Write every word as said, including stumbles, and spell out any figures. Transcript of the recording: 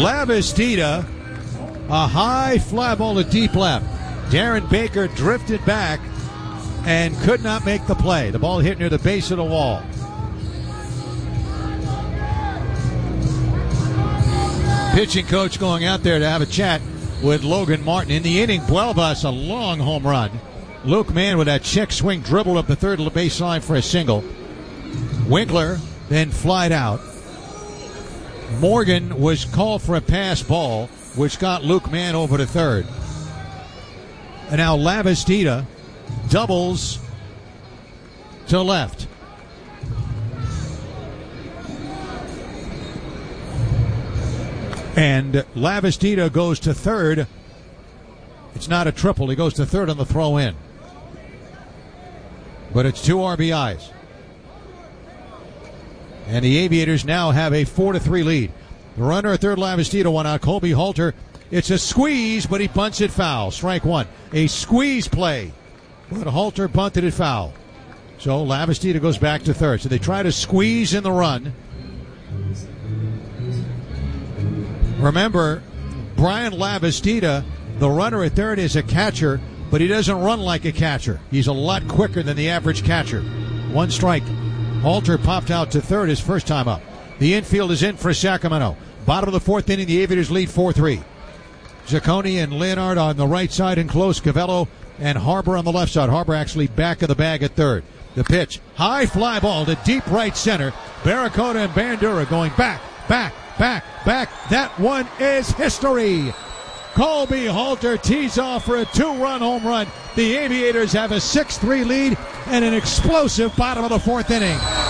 Lavastida, a high fly ball to deep left. Darren Baker drifted back and could not make the play. The ball hit near the base of the wall. Pitching coach going out there to have a chat with Logan Martin. In the inning, Buelvas, a long home run. Luke Mann with that check swing dribbled up the third baseline for a single. Winkler then flied out. Morgan was called for a pass ball, which got Luke Mann over to third. And now Lavastida doubles to left. And Lavastida goes to third. It's not a triple. He goes to third on the throw in. But it's two R B Is. And the Aviators now have a four to three lead. The runner at third, Lavastida, one out. Colby Halter. It's a squeeze, but he bunts it foul. Strike one. A squeeze play, but Halter bunted it foul. So Lavastida goes back to third. So they try to squeeze in the run. Remember, Brian Lavastida, the runner at third, is a catcher, but he doesn't run like a catcher. He's a lot quicker than the average catcher. One strike. Halter popped out to third his first time up. The infield is in for Sacramento. Bottom of the fourth inning, the Aviators lead four three. Zacconi and Leonard on the right side and close. Cavello and Harbor on the left side. Harbor actually back of the bag at third. The pitch, high fly ball to deep right center. Barracuda and Bandura going back, back, back, back. That one is history. Colby Halter tees off for a two-run home run. The Aviators have a six three lead and an explosive bottom of the fourth inning.